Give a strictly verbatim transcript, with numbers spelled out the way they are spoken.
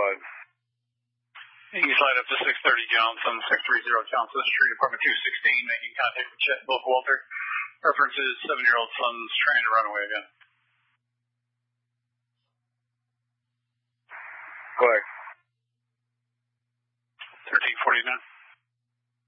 slide. You can slide up to six thirty Johnson, six thirty Johnson Street, apartment two sixteen, making contact with Chet Book Walter. Reference is seven-year-old son's trying to run away again. Correct.